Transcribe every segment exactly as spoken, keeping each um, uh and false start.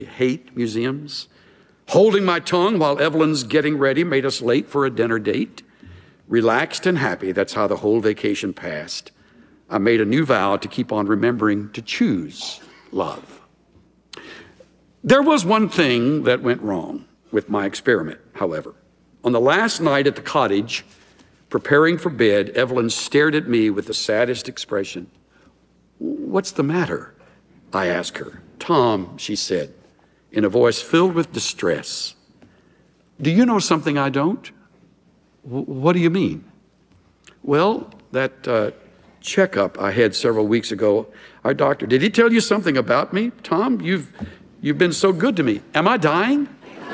hate museums. Holding my tongue while Evelyn's getting ready made us late for a dinner date. Relaxed and happy, that's how the whole vacation passed. I made a new vow to keep on remembering to choose love. There was one thing that went wrong with my experiment, however. On the last night at the cottage, preparing for bed, Evelyn stared at me with the saddest expression. "What's the matter?" I asked her. "Tom," she said, in a voice filled with distress, "do you know something I don't?" W- what do you mean? "Well, that uh, checkup I had several weeks ago, our doctor, did he tell you something about me? Tom, you've, you've been so good to me. Am I dying?"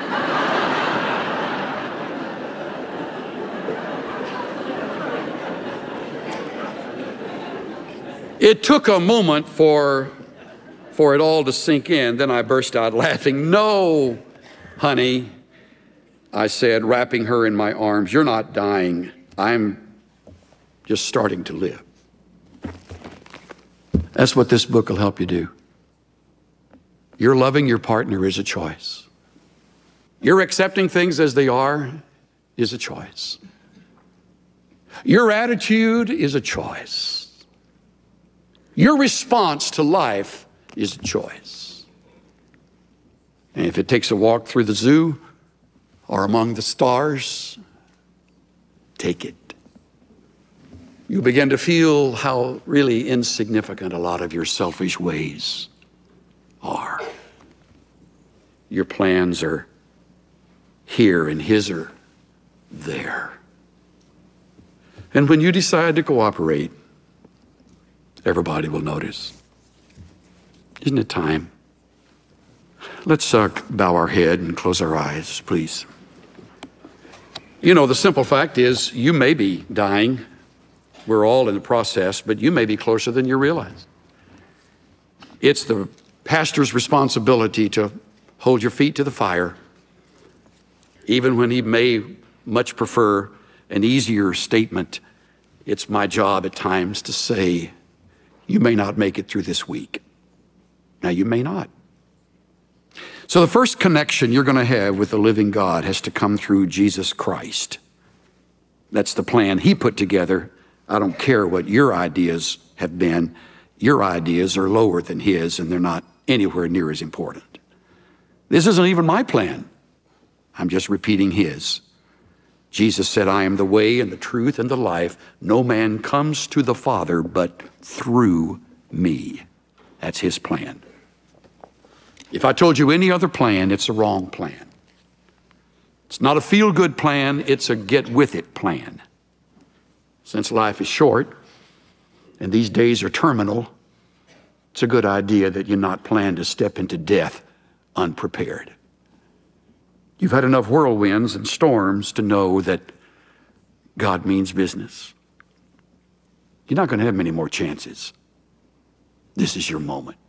It took a moment for, for it all to sink in. Then I burst out laughing. "No, honey," I said, wrapping her in my arms. "You're not dying. I'm just starting to live." That's what this book will help you do. Your loving your partner is a choice. Your accepting things as they are is a choice. Your attitude is a choice. Your response to life is a choice. And if it takes a walk through the zoo or among the stars, take it. You begin to feel how really insignificant a lot of your selfish ways are. Your plans are here and his are there. And when you decide to cooperate, everybody will notice. Isn't it time? Let's uh, bow our head and close our eyes, please. You know, the simple fact is you may be dying. We're all in the process, but you may be closer than you realize. It's the pastor's responsibility to hold your feet to the fire, even when he may much prefer an easier statement. It's my job at times to say, you may not make it through this week. Now, you may not. So the first connection you're going to have with the living God has to come through Jesus Christ. That's the plan he put together. I don't care what your ideas have been. Your ideas are lower than his, and they're not anywhere near as important. This isn't even my plan. I'm just repeating his. Jesus said, "I am the way and the truth and the life. No man comes to the Father but through me." That's his plan. If I told you any other plan, it's a wrong plan. It's not a feel-good plan, it's a get-with-it plan. Since life is short and these days are terminal, it's a good idea that you not plan to step into death unprepared. You've had enough whirlwinds and storms to know that God means business. You're not going to have many more chances. This is your moment.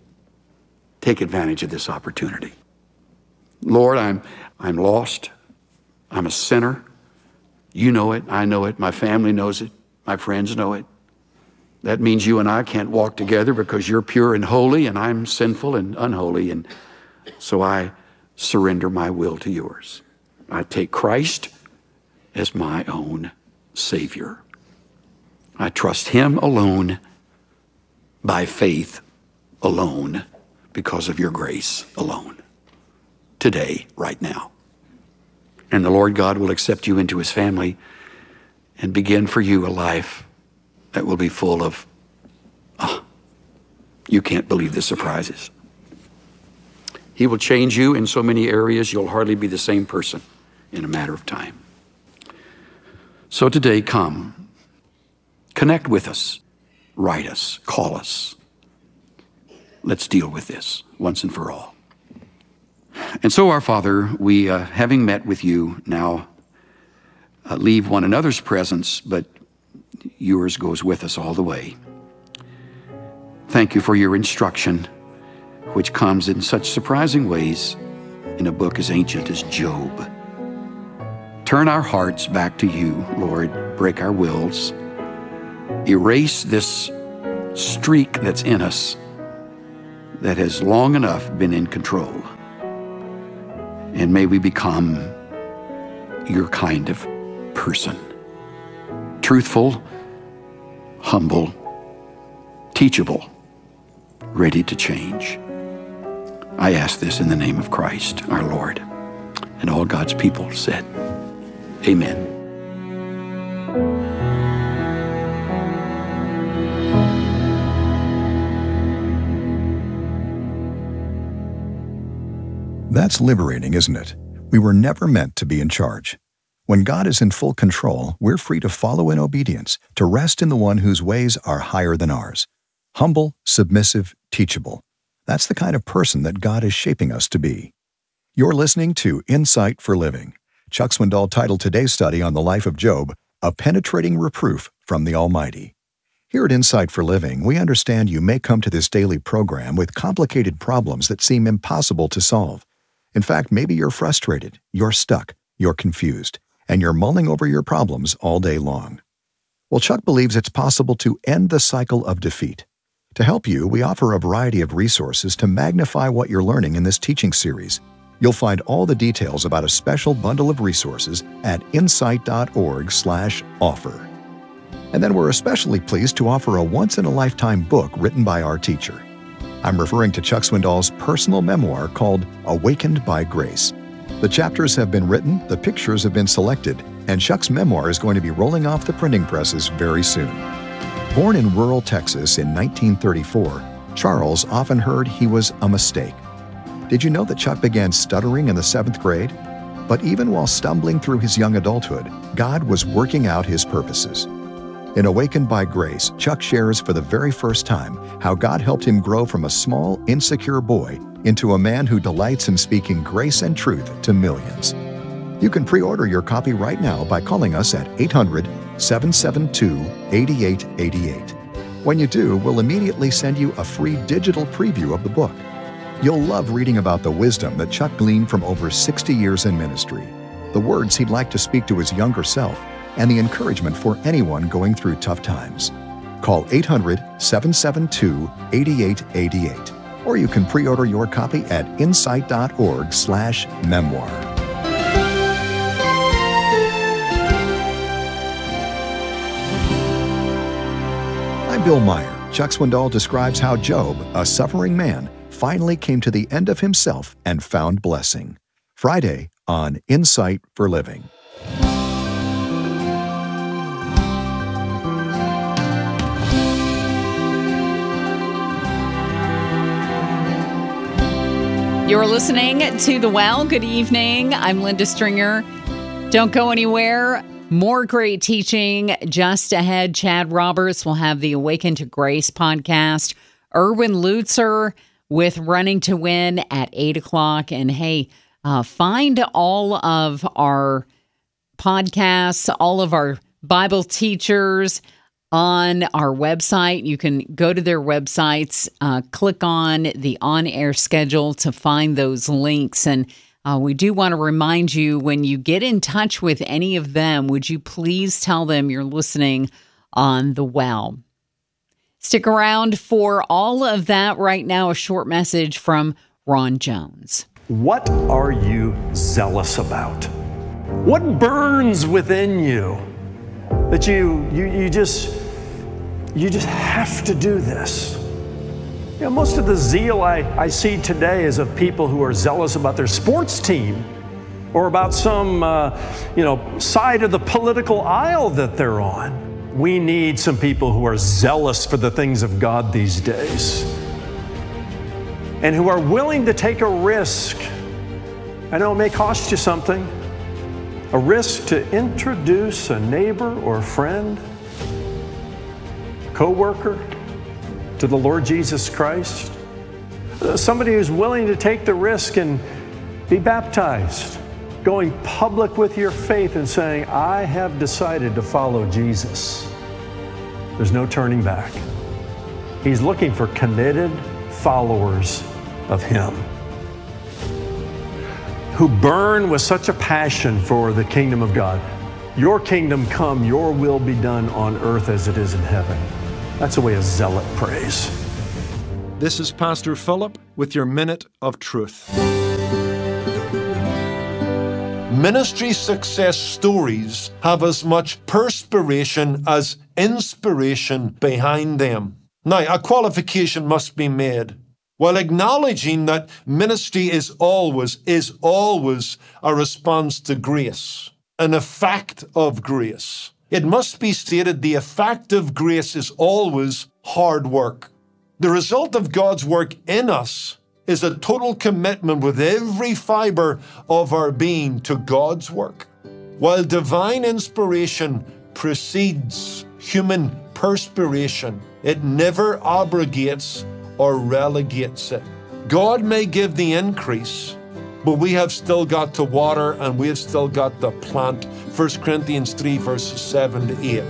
Take advantage of this opportunity. Lord, I'm, I'm lost. I'm a sinner. You know it. I know it. My family knows it. My friends know it. That means you and I can't walk together because you're pure and holy and I'm sinful and unholy. And so I surrender my will to yours. I take Christ as my own Savior. I trust him alone, by faith alone, because of your grace alone. Today, right now. And the Lord God will accept you into his family and begin for you a life that will be full of, oh, you can't believe the surprises. He will change you in so many areas, you'll hardly be the same person in a matter of time. So today, come, connect with us, write us, call us. Let's deal with this once and for all. And so, our Father, we, uh, having met with you, now uh, leave one another's presence, but yours goes with us all the way. Thank you for your instruction, which comes in such surprising ways in a book as ancient as Job. Turn our hearts back to you, Lord. Break our wills. Erase this streak that's in us that has long enough been in control. And may we become your kind of person. Truthful, humble, teachable, ready to change. I ask this in the name of Christ, our Lord. And all God's people said, amen. That's liberating, isn't it? We were never meant to be in charge. When God is in full control, we're free to follow in obedience, to rest in the one whose ways are higher than ours. Humble, submissive, teachable. That's the kind of person that God is shaping us to be. You're listening to Insight for Living. Chuck Swindoll titled today's study on the life of Job, A Penetrating Reproof from the Almighty. Here at Insight for Living, we understand you may come to this daily program with complicated problems that seem impossible to solve. In fact, maybe you're frustrated, you're stuck, you're confused, and you're mulling over your problems all day long. Well, Chuck believes it's possible to end the cycle of defeat. To help you, we offer a variety of resources to magnify what you're learning in this teaching series. You'll find all the details about a special bundle of resources at insight.org slash offer. And then we're especially pleased to offer a once-in-a-lifetime book written by our teacher. I'm referring to Chuck Swindoll's personal memoir called Awakened by Grace. The chapters have been written, the pictures have been selected, and Chuck's memoir is going to be rolling off the printing presses very soon. Born in rural Texas in nineteen thirty-four, Charles often heard he was a mistake. Did you know that Chuck began stuttering in the seventh grade? But even while stumbling through his young adulthood, God was working out His purposes. In Awakened by Grace, Chuck shares for the very first time how God helped him grow from a small, insecure boy into a man who delights in speaking grace and truth to millions. You can pre-order your copy right now by calling us at eight hundred, seven seven two, eight eight eight eight. When you do, we'll immediately send you a free digital preview of the book. You'll love reading about the wisdom that Chuck gleaned from over sixty years in ministry, the words he'd like to speak to his younger self, and the encouragement for anyone going through tough times. Call eight hundred, seven seven two, eight eight eight eight, or you can pre-order your copy at insight.org slash memoir. I'm Bill Meyer. Chuck Swindoll describes how Job, a suffering man, finally came to the end of himself and found blessing. Friday on Insight for Living. You're listening to The Well. Good evening. I'm Linda Stringer. Don't go anywhere. More great teaching just ahead. Chad Roberts will have the Awaken to Grace podcast. Erwin Lutzer with Running to Win at eight o'clock. And hey, uh, find all of our podcasts, all of our Bible teachers on our website. You can go to their websites, uh, click on the on-air schedule to find those links. And uh, we do want to remind you, when you get in touch with any of them, would you please tell them you're listening on The Well? Stick around for all of that. Right now, a short message from Ron Jones. What are you zealous about? What burns within you that you you you just you just have to do this? You know, most of the zeal I, I see today is of people who are zealous about their sports team or about some uh, you know side of the political aisle that they're on. We need some people who are zealous for the things of God these days and who are willing to take a risk. I know it may cost you something. A risk to introduce a neighbor or a friend, co-worker to the Lord Jesus Christ. Somebody who's willing to take the risk and be baptized, going public with your faith and saying, I have decided to follow Jesus. There's no turning back. He's looking for committed followers of Him who burn with such a passion for the kingdom of God. Your kingdom come, your will be done on earth as it is in heaven. That's the way a zealot prays. This is Pastor Philip with your Minute of Truth. Ministry success stories have as much perspiration as inspiration behind them. Now, a qualification must be made. While acknowledging that ministry is always, is always a response to grace, an effect of grace, it must be stated the effect of grace is always hard work. The result of God's work in us is a total commitment with every fiber of our being to God's work. While divine inspiration precedes human perspiration, it never abrogates or relegates it. God may give the increase, but we have still got to water and we have still got to plant. First Corinthians three, verses seven to eight.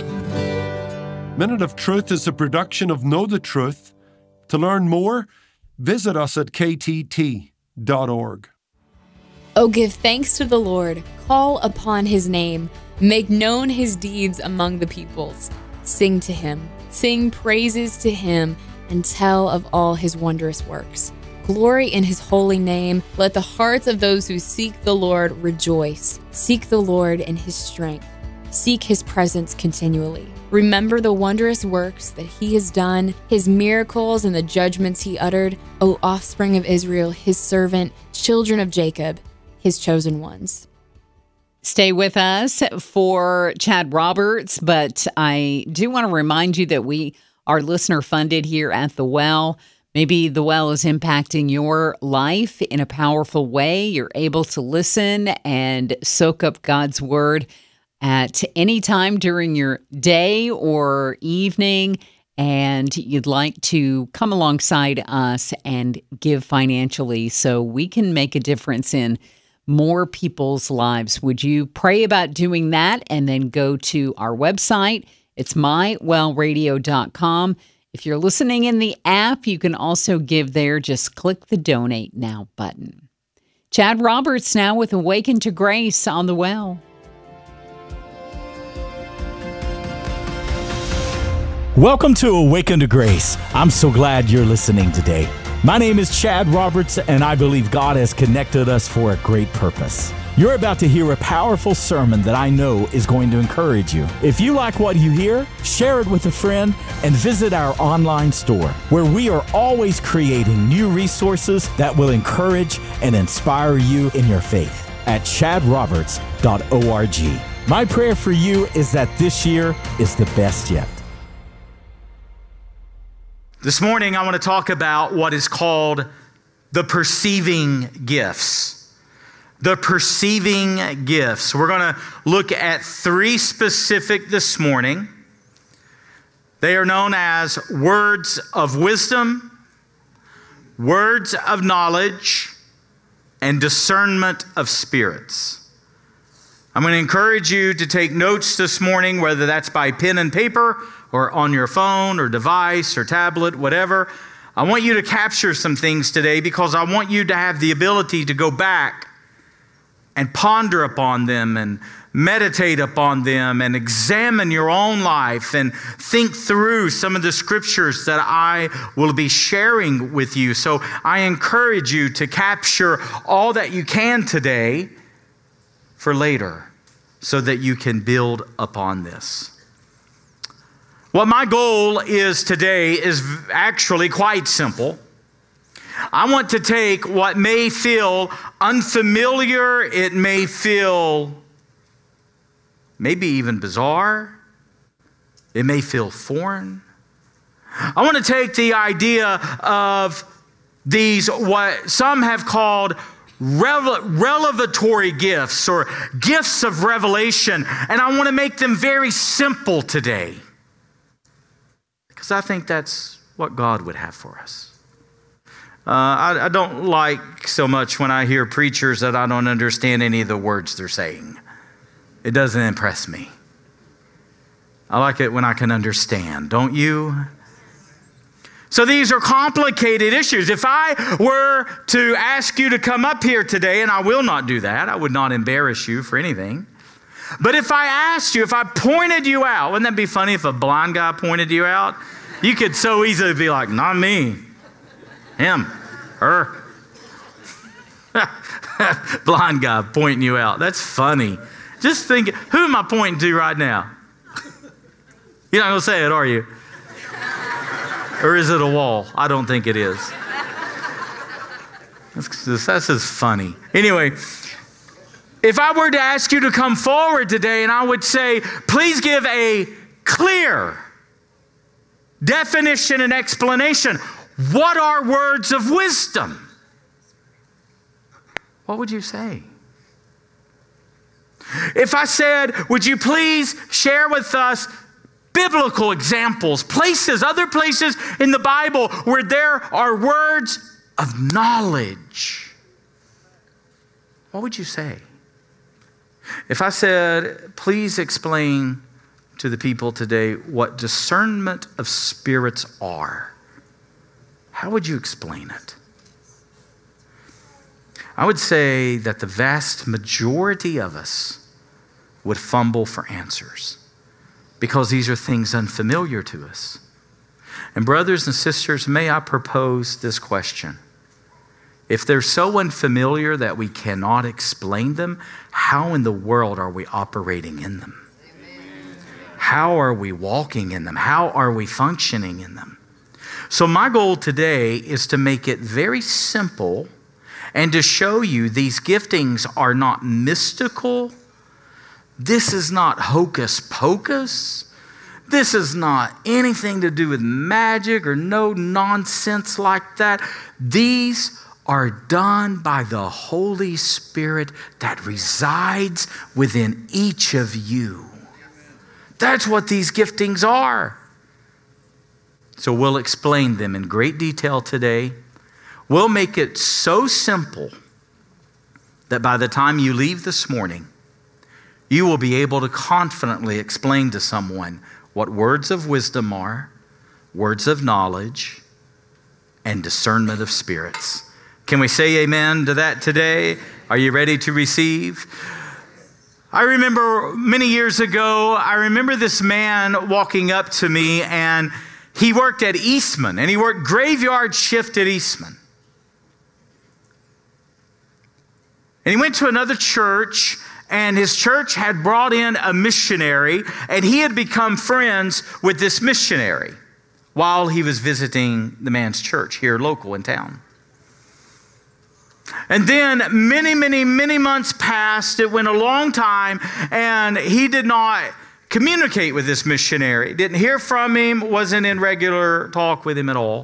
Minute of Truth is a production of Know the Truth. To learn more, visit us at k t t dot org. Oh, give thanks to the Lord, call upon his name, make known his deeds among the peoples. Sing to him, sing praises to him, and tell of all his wondrous works. Glory in his holy name. Let the hearts of those who seek the Lord rejoice. Seek the Lord in his strength. Seek his presence continually. Remember the wondrous works that he has done, his miracles and the judgments he uttered, O offspring of Israel, his servant, children of Jacob, his chosen ones. Stay with us for Chad Roberts, but I do want to remind you that we are listener funded here at The Well. Maybe The Well is impacting your life in a powerful way. You're able to listen and soak up God's word at any time during your day or evening, and you'd like to come alongside us and give financially so we can make a difference in more people's lives. Would you pray about doing that and then go to our website? It's my well radio dot com. If you're listening in the app, you can also give there. Just click the Donate Now button. Chad Roberts now with Awaken to Grace on The Well. Welcome to Awaken to Grace. I'm so glad you're listening today. My name is Chad Roberts, and I believe God has connected us for a great purpose. You're about to hear a powerful sermon that I know is going to encourage you. If you like what you hear, share it with a friend and visit our online store, where we are always creating new resources that will encourage and inspire you in your faith at chad roberts dot org. My prayer for you is that this year is the best yet. This morning, I want to talk about what is called the perceiving gifts. The perceiving gifts. We're going to look at three specific this morning. They are known as words of wisdom, words of knowledge, and discernment of spirits. I'm going to encourage you to take notes this morning, whether that's by pen and paper or on your phone or device or tablet, whatever. I want you to capture some things today because I want you to have the ability to go back and ponder upon them and meditate upon them and examine your own life and think through some of the scriptures that I will be sharing with you. So I encourage you to capture all that you can today for later so that you can build upon this. What my goal is today is actually quite simple. I want to take what may feel unfamiliar, it may feel maybe even bizarre, it may feel foreign. I want to take the idea of these, what some have called Rele- revelatory gifts or gifts of revelation, and I want to make them very simple today because I think that's what God would have for us. Uh, I, I don't like so much when I hear preachers that I don't understand any of the words they're saying. It doesn't impress me. I like it when I can understand, don't you? So these are complicated issues. If I were to ask you to come up here today, and I will not do that, I would not embarrass you for anything. But if I asked you, if I pointed you out, wouldn't that be funny if a blind guy pointed you out? You could so easily be like, not me. him, her. Blind guy pointing you out. That's funny. Just think, who am I pointing to right now? You're not going to say it, are you? Or is it a wall? I don't think it is. That's just, that's just funny. Anyway, if I were to ask you to come forward today and I would say, please give a clear definition and explanation. What are words of wisdom? What would you say? If I said, would you please share with us biblical examples, places, other places in the Bible where there are words of knowledge, what would you say? If I said, please explain to the people today what discernment of spirits are, how would you explain it? I would say that the vast majority of us would fumble for answers because these are things unfamiliar to us. And brothers and sisters, may I propose this question? If they're so unfamiliar that we cannot explain them, how in the world are we operating in them? How are we walking in them? How are we functioning in them? So my goal today is to make it very simple and to show you these giftings are not mystical. This is not hocus pocus. This is not anything to do with magic or no nonsense like that. These are done by the Holy Spirit that resides within each of you. That's what these giftings are. So we'll explain them in great detail today. We'll make it so simple that by the time you leave this morning, you will be able to confidently explain to someone what words of wisdom are, words of knowledge, and discernment of spirits. Can we say amen to that today? Are you ready to receive? I remember many years ago, I remember this man walking up to me, and he worked at Eastman, and he worked graveyard shift at Eastman. And he went to another church, and his church had brought in a missionary, and he had become friends with this missionary while he was visiting the man's church here local in town. And then many, many, many months passed. It went a long time, and he did not communicate with this missionary. Didn't hear from him, wasn't in regular talk with him at all.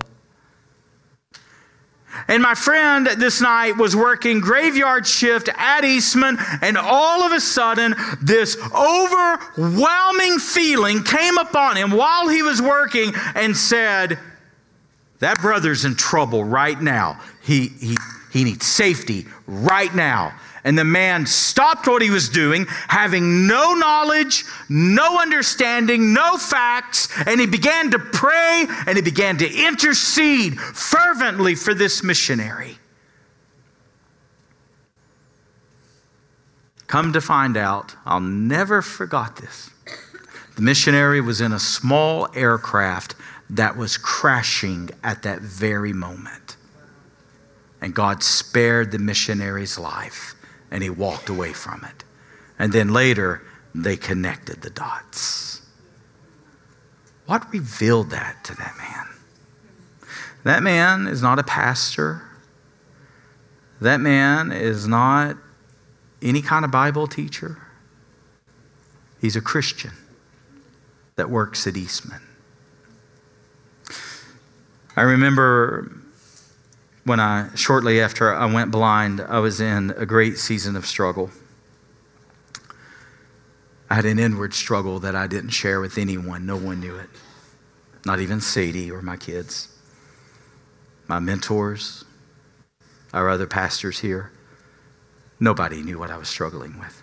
And my friend this night was working graveyard shift at Eastman, and all of a sudden, this overwhelming feeling came upon him while he was working and said, that brother's in trouble right now. He, he, he needs safety right now. And the man stopped what he was doing, having no knowledge, no understanding, no facts, and he began to pray and he began to intercede fervently for this missionary. Come to find out, I'll never forget this. The missionary was in a small aircraft that was crashing at that very moment. And God spared the missionary's life. And he walked away from it. And then later, they connected the dots. What revealed that to that man? That man is not a pastor. That man is not any kind of Bible teacher. He's a Christian that works at Eastman. I remember when I, shortly after I went blind, I was in a great season of struggle. I had an inward struggle that I didn't share with anyone. No one knew it. Not even Sadie or my kids. My mentors, our other pastors here. Nobody knew what I was struggling with.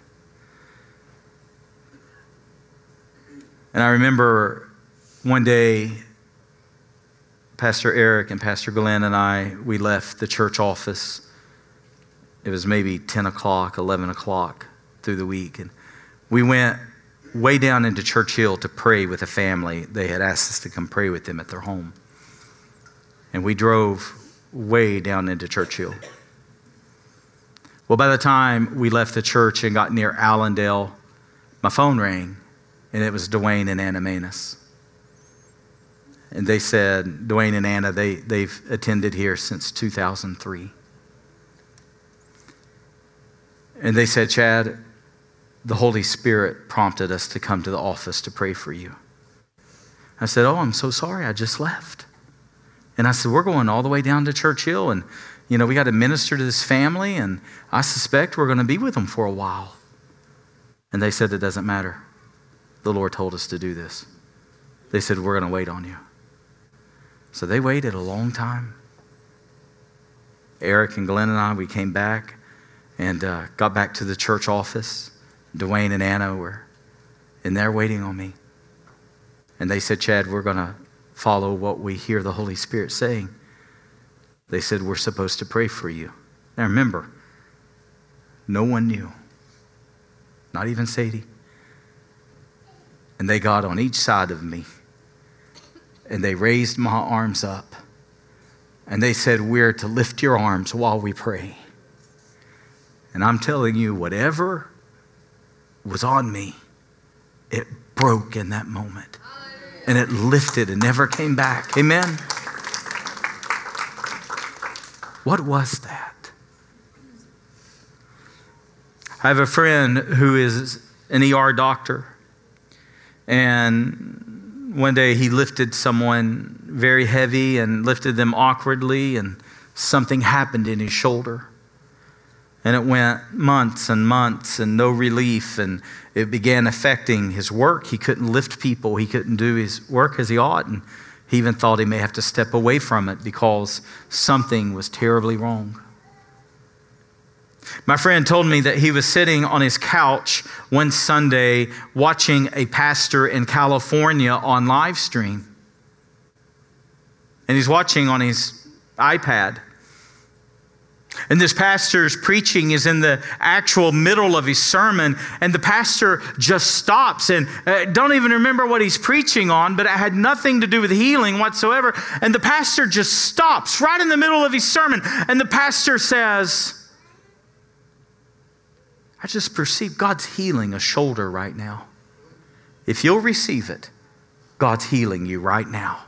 And I remember one day, Pastor Eric and Pastor Glenn and I, we left the church office. It was maybe ten o'clock, eleven o'clock through the week. And we went way down into Church Hill to pray with a family. They had asked us to come pray with them at their home. And we drove way down into Churchill. Well, by the time we left the church and got near Allendale, my phone rang, and it was Dwayne and Anna Manus. And they said, Dwayne and Anna, they, they've attended here since two thousand three. And they said, Chad, the Holy Spirit prompted us to come to the office to pray for you. I said, oh, I'm so sorry, I just left. And I said, we're going all the way down to Churchill, and you know, we got to minister to this family, and I suspect we're going to be with them for a while. And they said, it doesn't matter. The Lord told us to do this. They said, we're going to wait on you. So they waited a long time. Eric and Glenn and I, we came back and uh, got back to the church office. Dwayne and Anna were in there waiting on me. And they said, Chad, we're going to follow what we hear the Holy Spirit saying. They said, we're supposed to pray for you. Now remember, no one knew, not even Sadie. And they got on each side of me, and they raised my arms up, and they said, we're to lift your arms while we pray. And I'm telling you, whatever was on me, it broke in that moment. And it lifted and never came back. Amen? What was that? I have a friend who is an E R doctor. And one day he lifted someone very heavy and lifted them awkwardly, and something happened in his shoulder. And it went months and months and no relief, and it began affecting his work. He couldn't lift people. He couldn't do his work as he ought, and he even thought he may have to step away from it because something was terribly wrong. My friend told me that he was sitting on his couch one Sunday watching a pastor in California on live stream. And he's watching on his iPad. And this pastor's preaching is in the actual middle of his sermon, and the pastor just stops and uh, don't even remember what he's preaching on, but it had nothing to do with healing whatsoever. And the pastor just stops right in the middle of his sermon, and the pastor says, I just perceive God's healing a shoulder right now. If you'll receive it, God's healing you right now.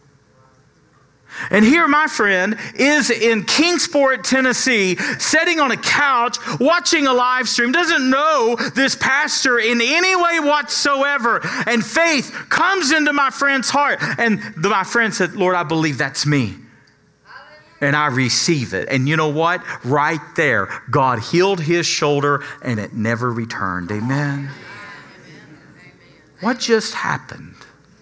And here my friend is in Kingsport, Tennessee, sitting on a couch, watching a live stream, doesn't know this pastor in any way whatsoever. And faith comes into my friend's heart. And the, my friend said, Lord, I believe that's me. And I receive it. And you know what? Right there, God healed his shoulder and it never returned. Amen. What just happened?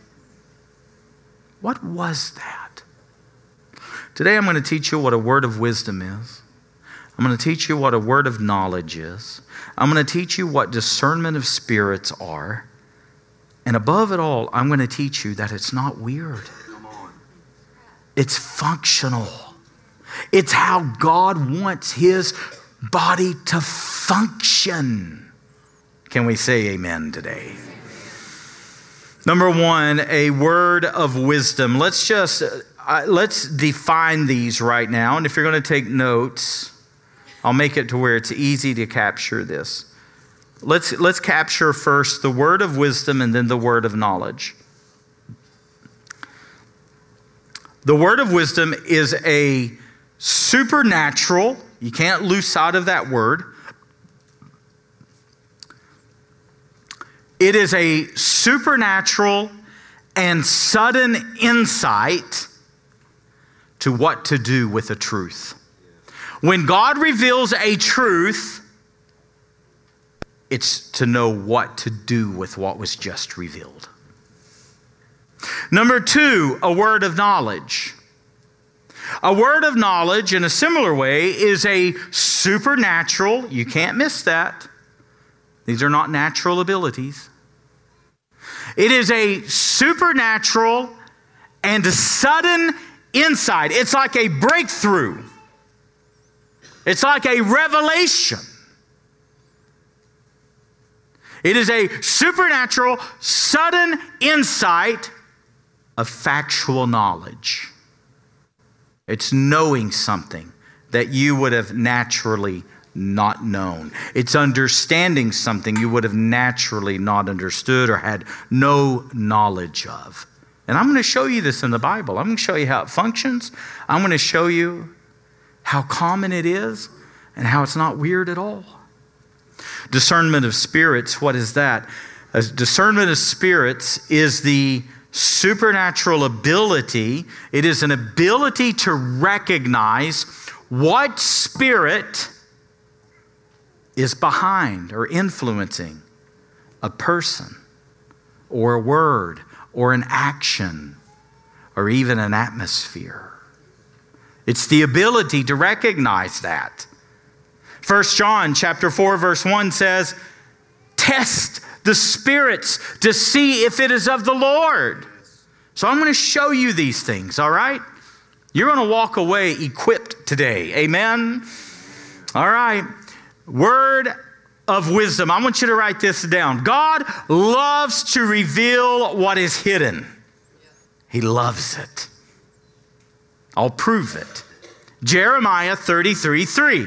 What was that? Today I'm going to teach you what a word of wisdom is. I'm going to teach you what a word of knowledge is. I'm going to teach you what discernment of spirits are. And above it all, I'm going to teach you that it's not weird. It's functional. It's how God wants his body to function. Can we say amen today? Number one, a word of wisdom. Let's just... Uh, let's define these right now. And if you're going to take notes, I'll make it to where it's easy to capture this. Let's, let's capture first the word of wisdom and then the word of knowledge. The word of wisdom is a supernatural, you can't lose sight of that word. It is a supernatural and sudden insight to what to do with a truth. When God reveals a truth, it's to know what to do with what was just revealed. Number two, a word of knowledge. A word of knowledge, in a similar way, is a supernatural, you can't miss that. These are not natural abilities. It is a supernatural and sudden insight. It's like a breakthrough. It's like a revelation. It is a supernatural, sudden insight of factual knowledge. It's knowing something that you would have naturally not known. It's understanding something you would have naturally not understood or had no knowledge of. And I'm going to show you this in the Bible. I'm going to show you how it functions. I'm going to show you how common it is and how it's not weird at all. Discernment of spirits, what is that? A discernment of spirits is the supernatural ability. It is an ability to recognize what spirit is behind or influencing a person or a word or an action or even an atmosphere. It's the ability to recognize that. First John chapter four verse one says, test the spirits to see if it is of the Lord. So I'm going to show you these things, all right? You're going to walk away equipped today. Amen? All right. Word of wisdom. I want you to write this down. God loves to reveal what is hidden. He loves it. I'll prove it. Jeremiah thirty-three three.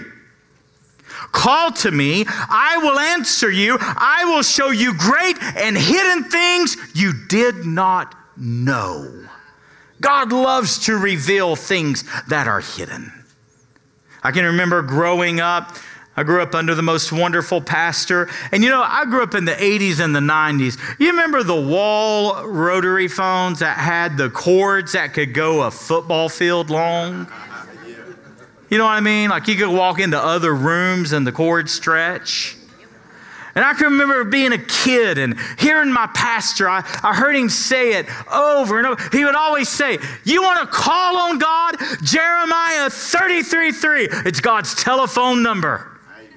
Call to me, I will answer you. I will show you great and hidden things you did not know. God loves to reveal things that are hidden. I can remember growing up. I grew up under the most wonderful pastor. And you know, I grew up in the eighties and the nineties. You remember the wall rotary phones that had the cords that could go a football field long? You know what I mean? Like you could walk into other rooms and the cords stretch. And I can remember being a kid and hearing my pastor, I, I heard him say it over and over. He would always say, you want to call on God? Jeremiah thirty-three three. It's God's telephone number.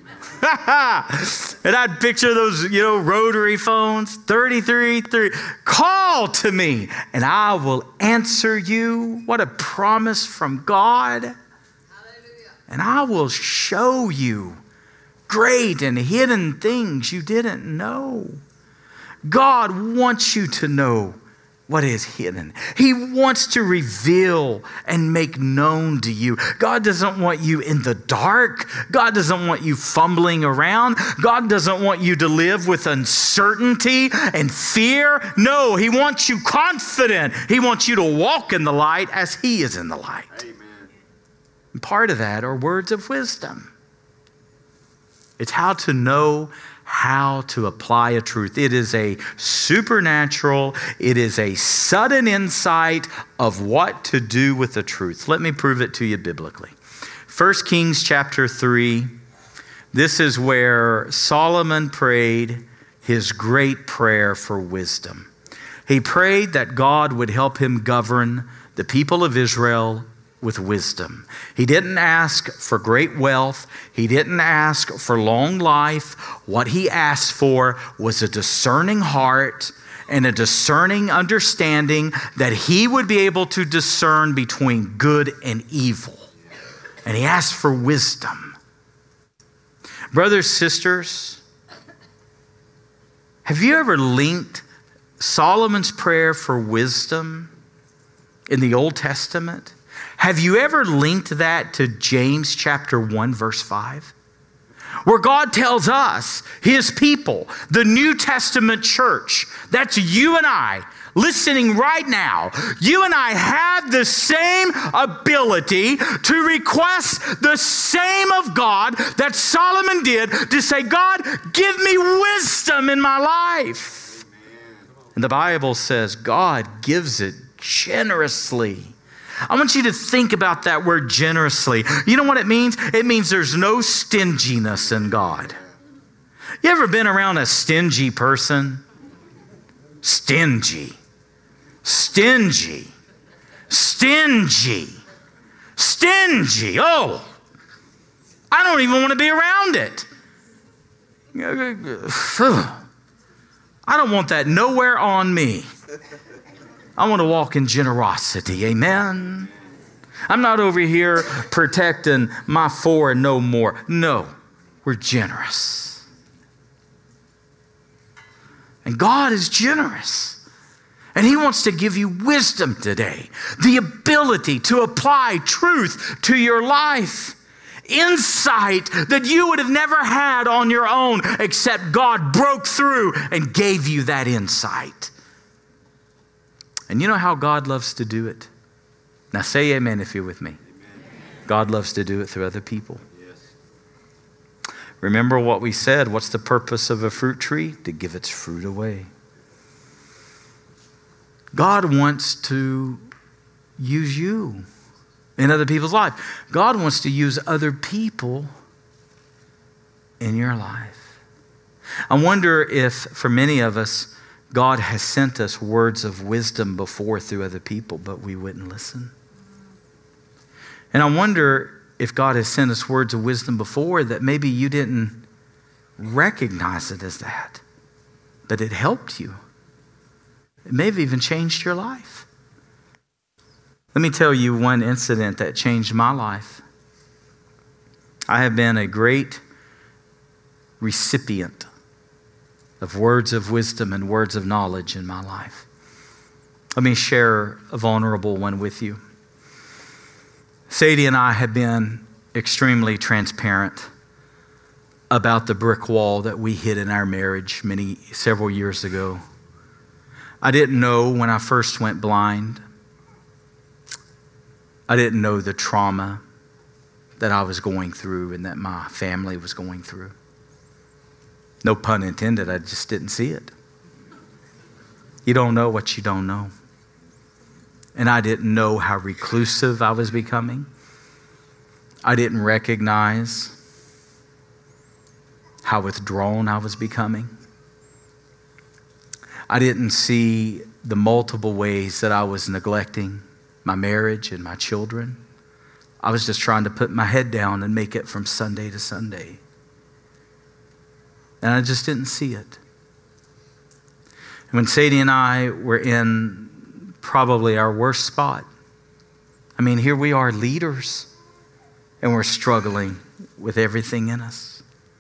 And I'd picture those, you know, rotary phones, thirty-three three. Call to me and I will answer you. What a promise from God. Hallelujah. And I will show you great and hidden things you didn't know. God wants you to know what is hidden. He wants to reveal and make known to you. God doesn't want you in the dark. God doesn't want you fumbling around. God doesn't want you to live with uncertainty and fear. No, He wants you confident. He wants you to walk in the light as He is in the light. Amen. And part of that are words of wisdom. It's how to know how to apply a truth. It is a supernatural, it is a sudden insight of what to do with the truth. Let me prove it to you biblically. First Kings chapter three, this is where Solomon prayed his great prayer for wisdom. He prayed that God would help him govern the people of Israel with wisdom. He didn't ask for great wealth. He didn't ask for long life. What he asked for was a discerning heart and a discerning understanding that he would be able to discern between good and evil. And he asked for wisdom. Brothers, sisters, have you ever linked Solomon's prayer for wisdom in the Old Testament? Have you ever linked that to James chapter one, verse five? Where God tells us, His people, the New Testament church, that's you and I, listening right now, you and I have the same ability to request the same of God that Solomon did to say, God, give me wisdom in my life. And the Bible says God gives it generously. I want you to think about that word generously. You know what it means? It means there's no stinginess in God. You ever been around a stingy person? Stingy. Stingy. Stingy. Stingy. Oh, I don't even want to be around it. I don't want that nowhere on me. I want to walk in generosity. Amen. I'm not over here protecting my four and no more. No, we're generous. And God is generous. And he wants to give you wisdom today, the ability to apply truth to your life, insight that you would have never had on your own, except God broke through and gave you that insight. And you know how God loves to do it? Now say amen if you're with me. Amen. God loves to do it through other people. Yes. Remember what we said. What's the purpose of a fruit tree? To give its fruit away. God wants to use you in other people's life. God wants to use other people in your life. I wonder if for many of us, God has sent us words of wisdom before through other people, but we wouldn't listen. And I wonder if God has sent us words of wisdom before that maybe you didn't recognize it as that, but it helped you. It may have even changed your life. Let me tell you one incident that changed my life. I have been a great recipient of words of wisdom and words of knowledge in my life. Let me share a vulnerable one with you. Sadie and I have been extremely transparent about the brick wall that we hit in our marriage many, several years ago. I didn't know when I first went blind. I didn't know the trauma that I was going through and that my family was going through. No pun intended, I just didn't see it. You don't know what you don't know. And I didn't know how reclusive I was becoming. I didn't recognize how withdrawn I was becoming. I didn't see the multiple ways that I was neglecting my marriage and my children. I was just trying to put my head down and make it from Sunday to Sunday. And I just didn't see it. And when Sadie and I were in probably our worst spot, I mean, here we are leaders, and we're struggling with everything in us.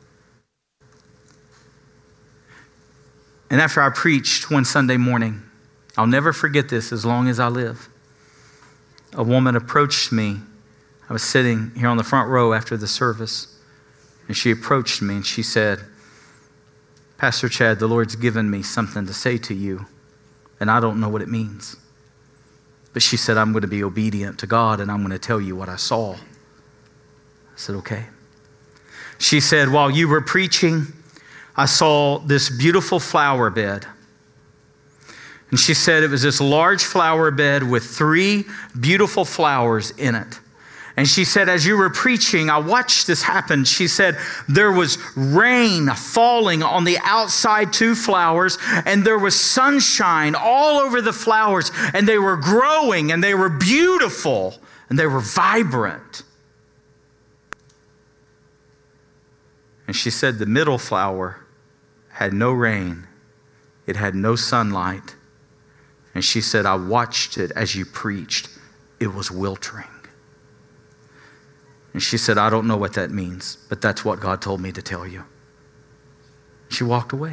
And after I preached one Sunday morning, I'll never forget this as long as I live. A woman approached me. I was sitting here on the front row after the service, and she approached me and she said, Pastor Chad, the Lord's given me something to say to you, and I don't know what it means. But she said, I'm going to be obedient to God, and I'm going to tell you what I saw. I said, okay. She said, while you were preaching, I saw this beautiful flower bed. And she said it was this large flower bed with three beautiful flowers in it. And she said, as you were preaching, I watched this happen. She said, there was rain falling on the outside two flowers, and there was sunshine all over the flowers, and they were growing, and they were beautiful, and they were vibrant. And she said the middle flower had no rain. It had no sunlight. And she said, I watched it as you preached. It was wilting. And she said, I don't know what that means, but that's what God told me to tell you. She walked away.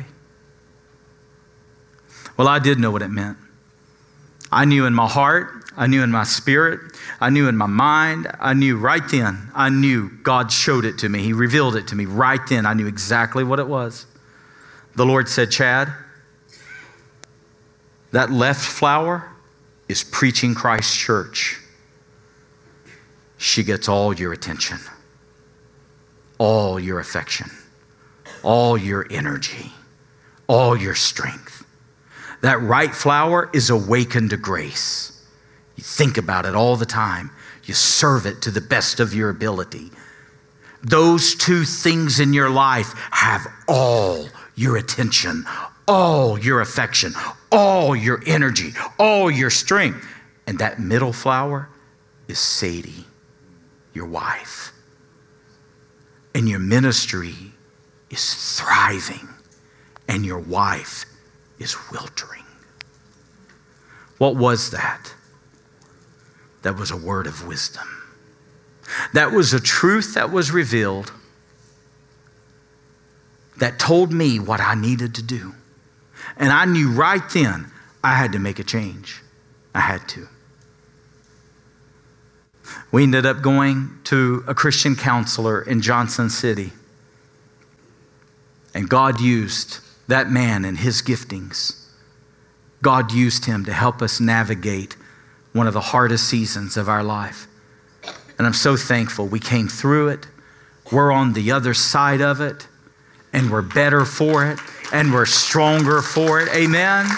Well, I did know what it meant. I knew in my heart, I knew in my spirit, I knew in my mind, I knew right then, I knew God showed it to me. He revealed it to me right then. I knew exactly what it was. The Lord said, Chad, that left flower is Preaching Christ Church. She gets all your attention, all your affection, all your energy, all your strength. That right flower is awakened to grace. You think about it all the time. You serve it to the best of your ability. Those two things in your life have all your attention, all your affection, all your energy, all your strength. And that middle flower is Sadie, your wife. And your ministry is thriving, and your wife is wilting. What was that? That was a word of wisdom. That was a truth that was revealed that told me what I needed to do. And I knew right then I had to make a change. I had to. We ended up going to a Christian counselor in Johnson City. And God used that man and his giftings. God used him to help us navigate one of the hardest seasons of our life. And I'm so thankful we came through it. We're on the other side of it, and we're better for it, and we're stronger for it. Amen?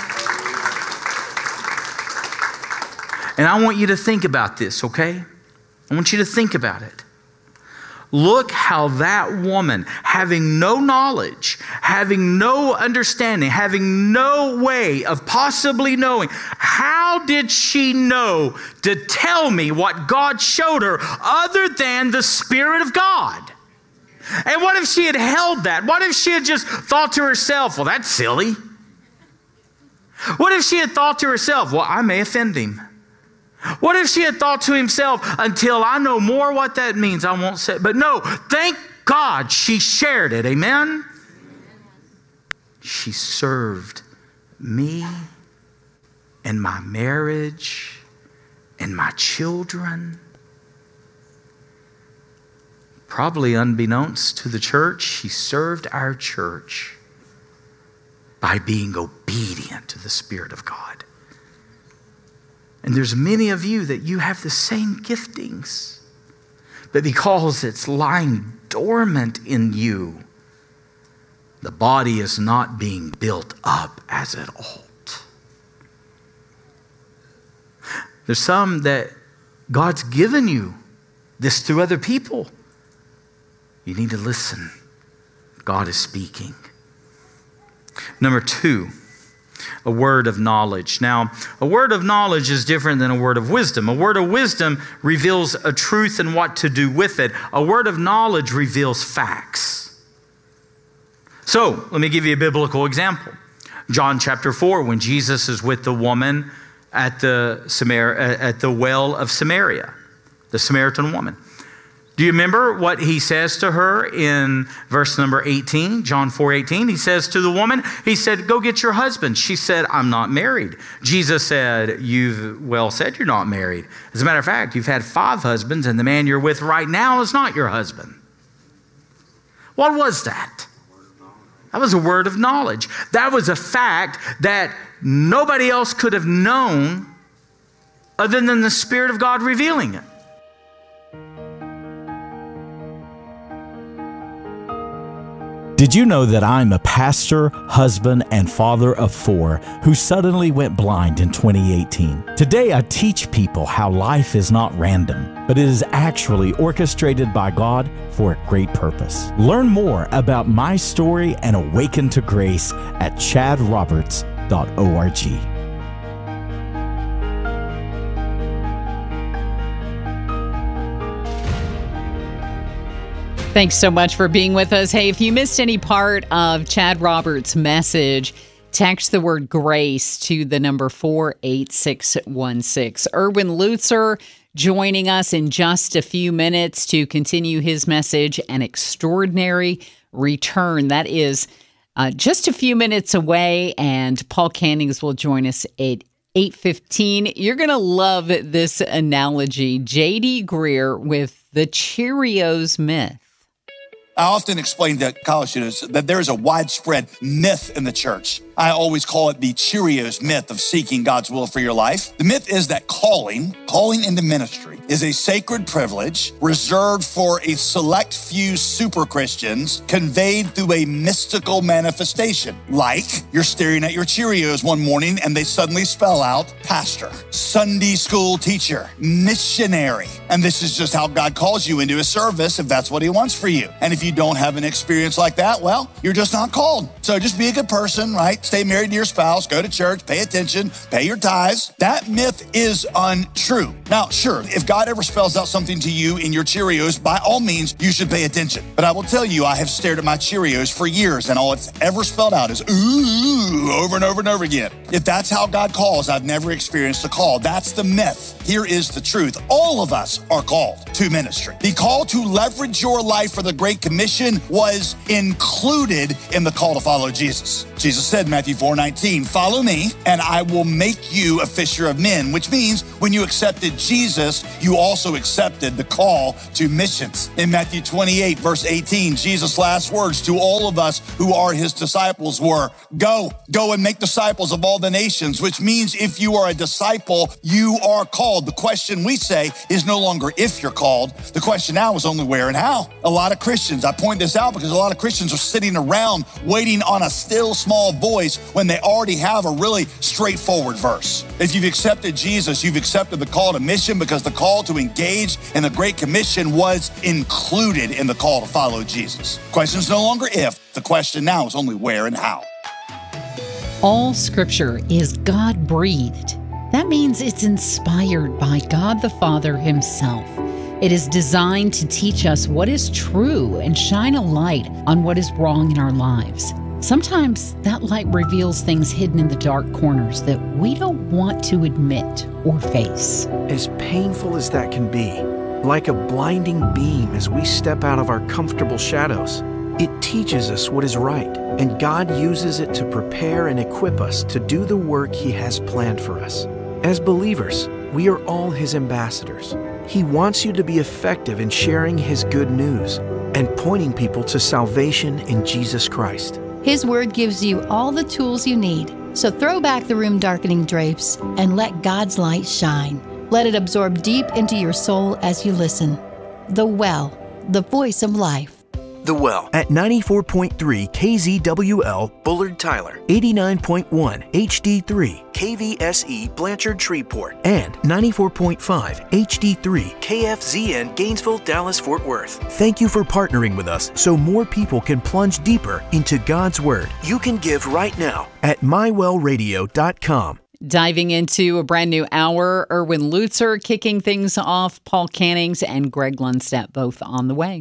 And I want you to think about this, okay? I want you to think about it. Look how that woman, having no knowledge, having no understanding, having no way of possibly knowing, how did she know to tell me what God showed her other than the Spirit of God? And what if she had held that? What if she had just thought to herself, well, that's silly? What if she had thought to herself, well, I may offend him? What if she had thought to himself, until I know more what that means, I won't say it. But no, thank God she shared it. Amen? She served me and my marriage and my children. Probably unbeknownst to the church, she served our church by being obedient to the Spirit of God. And there's many of you that you have the same giftings, but because it's lying dormant in you, the body is not being built up as it ought. There's some that God's given you this through other people. You need to listen. God is speaking. Number two, a word of knowledge. Now, a word of knowledge is different than a word of wisdom. A word of wisdom reveals a truth and what to do with it. A word of knowledge reveals facts. So, let me give you a biblical example. John chapter four, when Jesus is with the woman at the Samar- at the well of Samaria, the Samaritan woman. Do you remember what he says to her in verse number eighteen, John four eighteen? He says to the woman, he said, go get your husband. She said, I'm not married. Jesus said, you've well said you're not married. As a matter of fact, you've had five husbands, and the man you're with right now is not your husband. What was that? That was a word of knowledge. That was a fact that nobody else could have known other than the Spirit of God revealing it. Did you know that I'm a pastor, husband, and father of four who suddenly went blind in twenty eighteen? Today, I teach people how life is not random, but it is actually orchestrated by God for a great purpose. Learn more about my story and awaken to grace at chad roberts dot org. Thanks so much for being with us. Hey, if you missed any part of Chad Roberts' message, text the word grace to the number four eight six one six. Erwin Lutzer joining us in just a few minutes to continue his message, An Extraordinary Return. That is uh, just a few minutes away, and Paul Cannings will join us at eight fifteen. You're going to love this analogy. J D Greear with the Cheerios myth. I often explain to college students that there is a widespread myth in the church. I always call it the Cheerios myth of seeking God's will for your life. The myth is that calling, calling into ministry, is a sacred privilege reserved for a select few super Christians conveyed through a mystical manifestation. Like you're staring at your Cheerios one morning and they suddenly spell out pastor, Sunday school teacher, missionary. And this is just how God calls you into a service if that's what he wants for you. And if you don't have an experience like that, well, you're just not called. So just be a good person, right? Stay married to your spouse, go to church, pay attention, pay your tithes. That myth is untrue. Now, sure, if God ever spells out something to you in your Cheerios, by all means, you should pay attention. But I will tell you, I have stared at my Cheerios for years, and all it's ever spelled out is ooh, over and over and over again. If that's how God calls, I've never experienced a call. That's the myth. Here is the truth. All of us are called to ministry. The call to leverage your life for the Great Commission was included in the call to follow follow Jesus. Jesus said in Matthew four nineteen, follow me and I will make you a fisher of men, which means when you accepted Jesus, you also accepted the call to missions. In Matthew twenty-eight, verse eighteen, Jesus' last words to all of us who are his disciples were, go, go and make disciples of all the nations, which means if you are a disciple, you are called. The question we say is no longer if you're called. The question now is only where and how. A lot of Christians, I point this out because a lot of Christians are sitting around waiting on a still small voice when they already have a really straightforward verse. If you've accepted Jesus, you've accepted the call to mission because the call to engage in the Great Commission was included in the call to follow Jesus. Question is no longer if, the question now is only where and how. All scripture is God-breathed. That means it's inspired by God the Father himself. It is designed to teach us what is true and shine a light on what is wrong in our lives. Sometimes that light reveals things hidden in the dark corners that we don't want to admit or face. As painful as that can be, like a blinding beam as we step out of our comfortable shadows, it teaches us what is right, and God uses it to prepare and equip us to do the work He has planned for us. As believers, we are all His ambassadors. He wants you to be effective in sharing His good news and pointing people to salvation in Jesus Christ. His Word gives you all the tools you need. So throw back the room-darkening drapes and let God's light shine. Let it absorb deep into your soul as you listen. The Well, the voice of life. The Well at ninety-four point three K Z W L Bullard Tyler, eighty-nine point one H D three K V S E Blanchard Shreveport, and ninety-four point five H D three K F Z N Gainesville, Dallas, Fort Worth. Thank you for partnering with us so more people can plunge deeper into God's Word. You can give right now at my well radio dot com. Diving into a brand new hour, Erwin Lutzer kicking things off, Paul Cannings and Greg Lundstedt both on the way.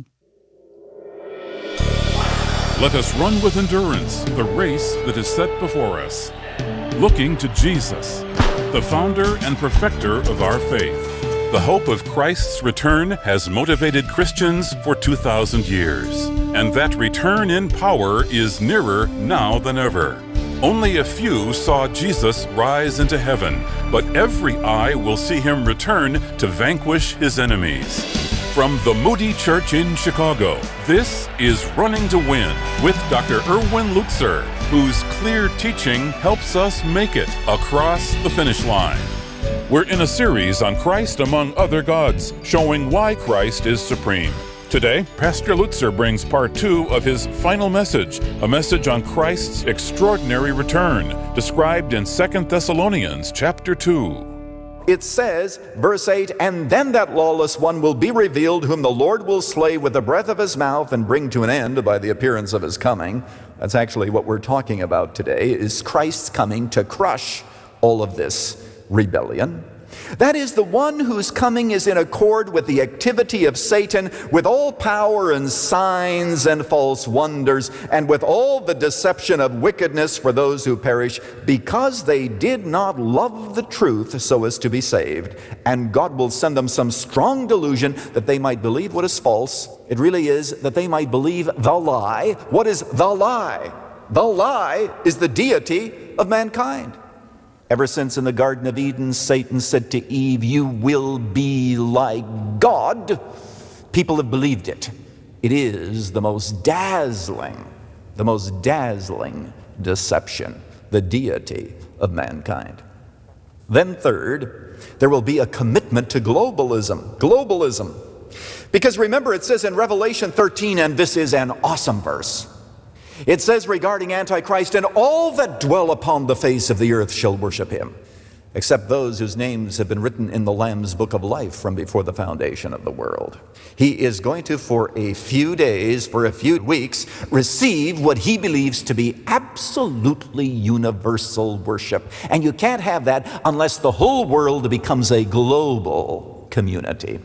Let us run with endurance the race that is set before us, looking to Jesus, the founder and perfecter of our faith. The hope of Christ's return has motivated Christians for two thousand years, and that return in power is nearer now than ever. Only a few saw Jesus rise into heaven, but every eye will see him return to vanquish his enemies. From the Moody Church in Chicago, this is Running to Win with Doctor Erwin Lutzer, whose clear teaching helps us make it across the finish line. We're in a series on Christ among other gods, showing why Christ is supreme. Today, Pastor Lutzer brings part two of his final message, a message on Christ's extraordinary return, described in Second Thessalonians chapter two. It says, verse eight, and then that lawless one will be revealed, whom the Lord will slay with the breath of his mouth and bring to an end by the appearance of his coming. That's actually what we're talking about today, is Christ's coming to crush all of this rebellion. That is, the one whose coming is in accord with the activity of Satan, with all power and signs and false wonders, and with all the deception of wickedness for those who perish, because they did not love the truth so as to be saved. And God will send them some strong delusion that they might believe what is false. It really is that they might believe the lie. What is the lie? The lie is the deity of mankind. Ever since in the Garden of Eden, Satan said to Eve, you will be like God, people have believed it. It is the most dazzling, the most dazzling deception, the deity of mankind. Then third, there will be a commitment to globalism. Globalism. Because remember, it says in Revelation thirteen, and this is an awesome verse, it says regarding Antichrist, and all that dwell upon the face of the earth shall worship him, except those whose names have been written in the Lamb's book of life from before the foundation of the world. He is going to, for a few days, for a few weeks, receive what he believes to be absolutely universal worship. And you can't have that unless the whole world becomes a global community.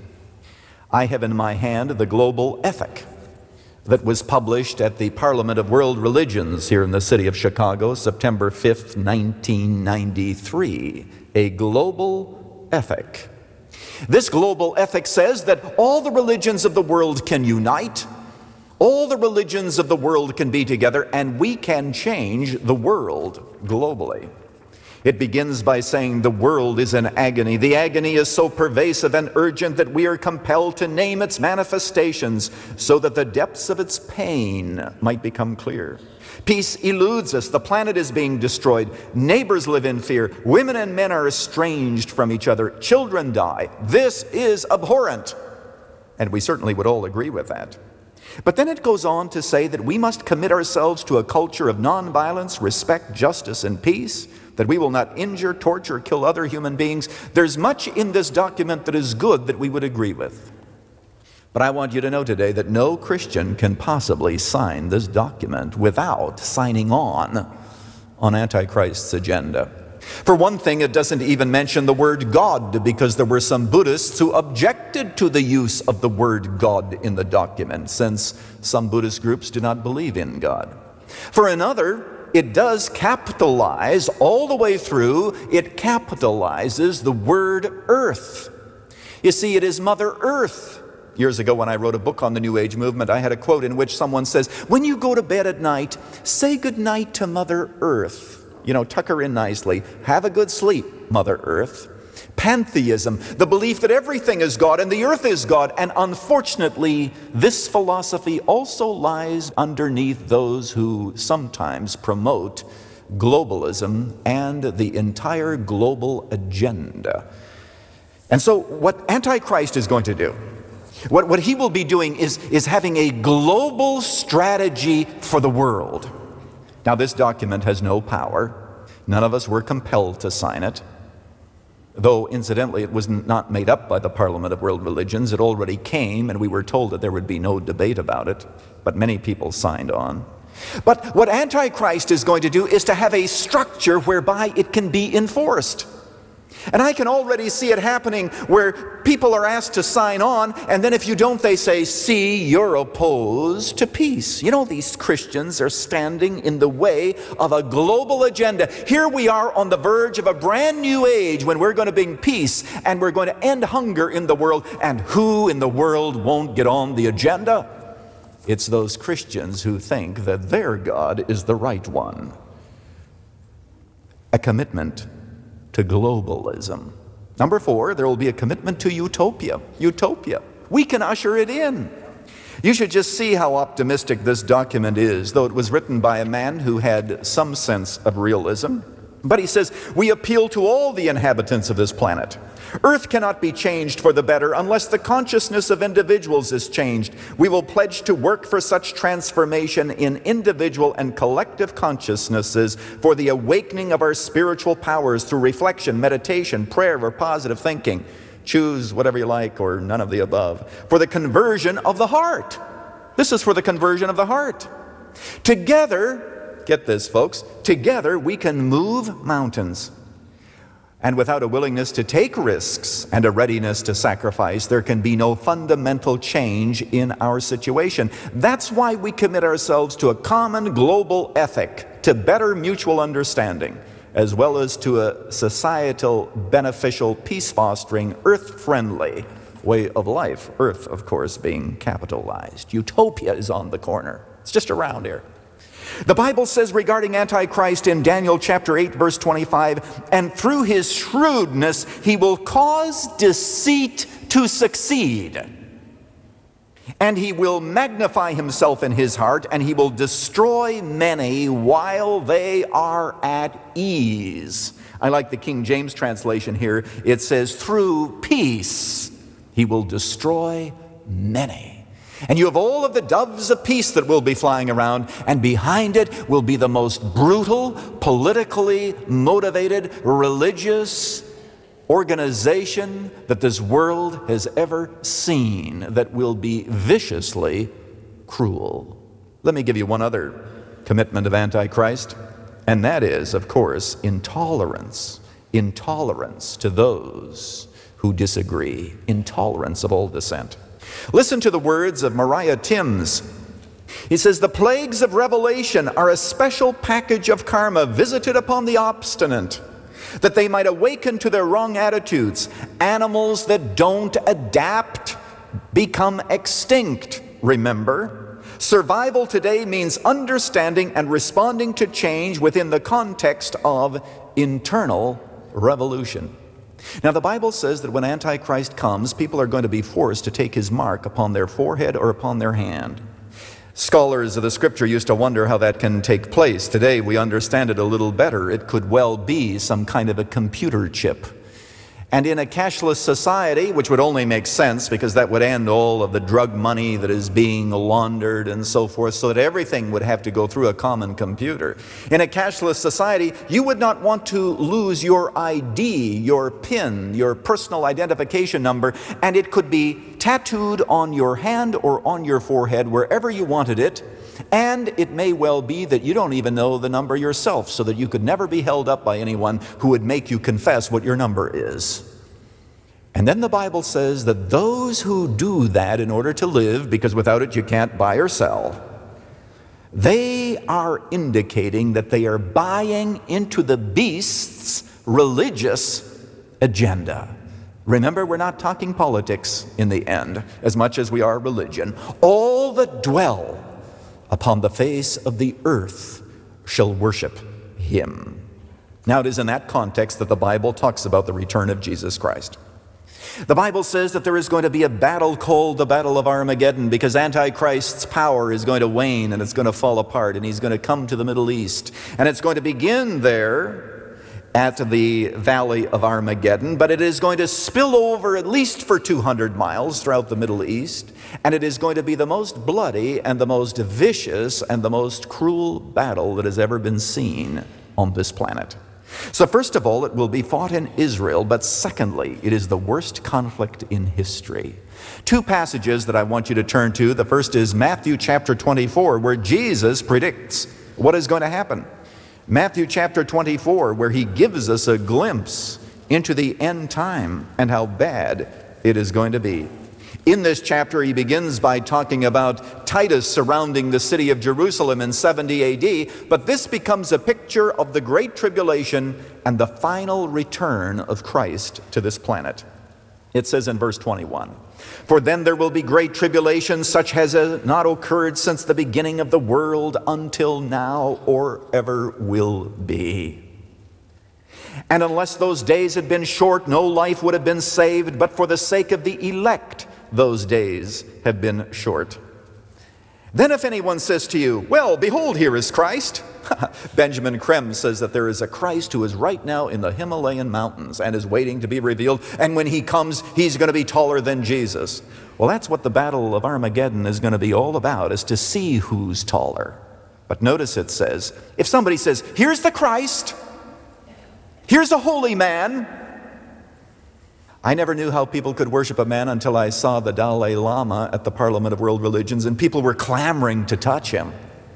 I have in my hand the global ethic that was published at the Parliament of World Religions here in the city of Chicago, September fifth, nineteen ninety-three. A global ethic. This global ethic says that all the religions of the world can unite, All the religions of the world can be together, and we can change the world globally. It begins by saying the world is in agony. The agony is so pervasive and urgent that we are compelled to name its manifestations so that the depths of its pain might become clear. Peace eludes us. The planet is being destroyed. Neighbors live in fear. Women and men are estranged from each other. Children die. This is abhorrent. And we certainly would all agree with that. But then it goes on to say that we must commit ourselves to a culture of nonviolence, respect, justice, and peace, that we will not injure, torture, kill other human beings. There's much in this document that is good that we would agree with. But I want you to know today that no Christian can possibly sign this document without signing on on Antichrist's agenda. For one thing, it doesn't even mention the word God, because there were some Buddhists who objected to the use of the word God in the document, since some Buddhist groups do not believe in God. For another, it does capitalize all the way through. It capitalizes the word earth. You see, it is Mother Earth. Years ago when I wrote a book on the New Age movement, I had a quote in which someone says, when you go to bed at night, say good night to Mother Earth. You know, tuck her in nicely. Have a good sleep, Mother Earth. Pantheism, the belief that everything is God and the earth is God. And unfortunately, this philosophy also lies underneath those who sometimes promote globalism and the entire global agenda. And so what Antichrist is going to do, what, what he will be doing is, is having a global strategy for the world. Now, this document has no power. None of us were compelled to sign it. Though, incidentally, it was not made up by the Parliament of World Religions. It already came, and we were told that there would be no debate about it. But many people signed on. But what Antichrist is going to do is to have a structure whereby it can be enforced. And I can already see it happening where people are asked to sign on, and then if you don't, they say, see, you're opposed to peace. You know, these Christians are standing in the way of a global agenda. Here we are on the verge of a brand new age when we're going to bring peace and we're going to end hunger in the world. And who in the world won't get on the agenda? It's those Christians who think that their God is the right one. A commitment to globalism. Number four, there will be a commitment to utopia. Utopia. We can usher it in. You should just see how optimistic this document is, though it was written by a man who had some sense of realism. But he says, we appeal to all the inhabitants of this planet. Earth cannot be changed for the better unless the consciousness of individuals is changed. We will pledge to work for such transformation in individual and collective consciousnesses for the awakening of our spiritual powers through reflection, meditation, prayer, or positive thinking. Choose whatever you like or none of the above. For the conversion of the heart. This is for the conversion of the heart. Together, get this folks, together we can move mountains. And without a willingness to take risks and a readiness to sacrifice, there can be no fundamental change in our situation. That's why we commit ourselves to a common global ethic, to better mutual understanding, as well as to a societal, beneficial, peace-fostering, earth-friendly way of life. Earth, of course, being capitalized. Utopia is on the corner. It's just around here. The Bible says regarding Antichrist in Daniel chapter eight, verse twenty-five, and through his shrewdness he will cause deceit to succeed. And he will magnify himself in his heart, and he will destroy many while they are at ease. I like the King James translation here. It says, through peace he will destroy many. And you have all of the doves of peace that will be flying around, and behind it will be the most brutal, politically motivated, religious organization that this world has ever seen, that will be viciously cruel. Let me give you one other commitment of Antichrist, and that is, of course, intolerance. Intolerance to those who disagree. Intolerance of all dissent. Listen to the words of Mariah Timms. He says, the plagues of revelation are a special package of karma visited upon the obstinate, that they might awaken to their wrong attitudes. Animals that don't adapt become extinct, remember? Survival today means understanding and responding to change within the context of internal revolution. Now, the Bible says that when Antichrist comes, people are going to be forced to take his mark upon their forehead or upon their hand. Scholars of the Scripture used to wonder how that can take place. Today, we understand it a little better. It could well be some kind of a computer chip. And in a cashless society, which would only make sense because that would end all of the drug money that is being laundered and so forth, so that everything would have to go through a common computer. In a cashless society, you would not want to lose your I D, your PIN, your personal identification number, and it could be tattooed on your hand or on your forehead wherever you wanted it. And it may well be that you don't even know the number yourself, so that you could never be held up by anyone who would make you confess what your number is. And then the Bible says that those who do that in order to live, because without it you can't buy or sell, they are indicating that they are buying into the beast's religious agenda. Remember, we're not talking politics in the end, as much as we are religion. All that dwell upon the face of the earth shall worship him. Now, it is in that context that the Bible talks about the return of Jesus Christ. The Bible says that there is going to be a battle called the Battle of Armageddon, because Antichrist's power is going to wane and it's going to fall apart, and he's going to come to the Middle East. And it's going to begin there at the Valley of Armageddon, but it is going to spill over at least for two hundred miles throughout the Middle East, and it is going to be the most bloody and the most vicious and the most cruel battle that has ever been seen on this planet. So first of all, it will be fought in Israel, but secondly, it is the worst conflict in history. Two passages that I want you to turn to. The first is Matthew chapter twenty-four, where Jesus predicts what is going to happen. Matthew chapter twenty-four, where he gives us a glimpse into the end time and how bad it is going to be. In this chapter, he begins by talking about Titus surrounding the city of Jerusalem in seventy A D, but this becomes a picture of the Great Tribulation and the final return of Christ to this planet. It says in verse twenty-one, "For then there will be great tribulation, such as has not occurred since the beginning of the world until now, or ever will be. And unless those days had been short, no life would have been saved, but for the sake of the elect, those days have been short. Then if anyone says to you, 'Well, behold, here is Christ,'" Benjamin Creme says that there is a Christ who is right now in the Himalayan mountains and is waiting to be revealed, and when he comes, he's going to be taller than Jesus. Well, that's what the Battle of Armageddon is going to be all about, is to see who's taller. But notice it says, if somebody says, "Here's the Christ, here's a holy man." I never knew how people could worship a man until I saw the Dalai Lama at the Parliament of World Religions, and people were clamoring to touch him.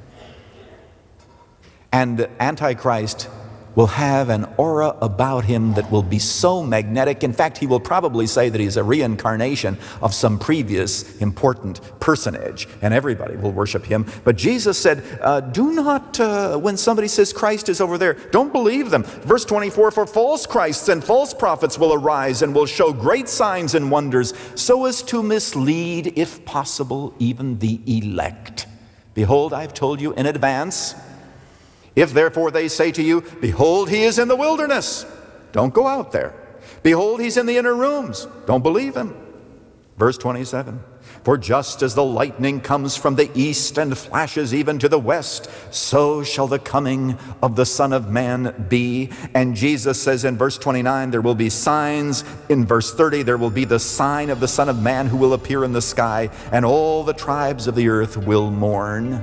And Antichrist will have an aura about him that will be so magnetic. In fact, he will probably say that he's a reincarnation of some previous important personage, and everybody will worship him. But Jesus said, uh, do not, uh, when somebody says Christ is over there, don't believe them. Verse twenty-four, "For false Christs and false prophets will arise and will show great signs and wonders, so as to mislead, if possible, even the elect. Behold, I've told you in advance. If therefore they say to you, 'Behold, he is in the wilderness,' don't go out there. 'Behold, he's in the inner rooms,' don't believe him." Verse twenty-seven, "For just as the lightning comes from the east and flashes even to the west, so shall the coming of the Son of Man be." And Jesus says in verse twenty-nine, there will be signs. In verse thirty, there will be the sign of the Son of Man who will appear in the sky, and all the tribes of the earth will mourn.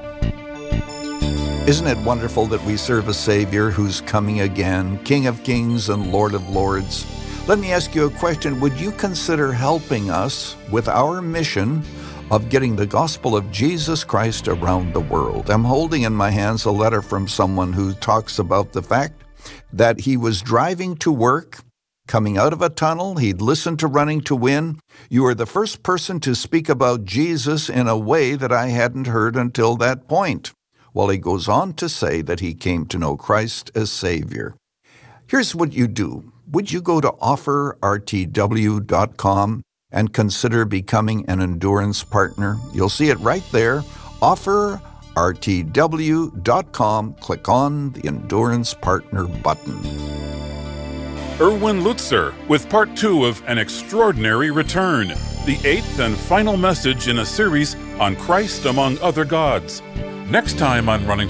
Isn't it wonderful that we serve a Savior who's coming again, King of Kings and Lord of Lords? Let me ask you a question. Would you consider helping us with our mission of getting the gospel of Jesus Christ around the world? I'm holding in my hands a letter from someone who talks about the fact that he was driving to work, coming out of a tunnel. He'd listened to Running to Win. You are the first person to speak about Jesus in a way that I hadn't heard until that point. Well, he goes on to say that he came to know Christ as Savior. Here's what you do. Would you go to offer r t w dot com and consider becoming an endurance partner? You'll see it right there, offer r t w dot com. Click on the Endurance Partner button. Erwin Lutzer with part two of An Extraordinary Return, the eighth and final message in a series on Christ among other gods. Next time on Running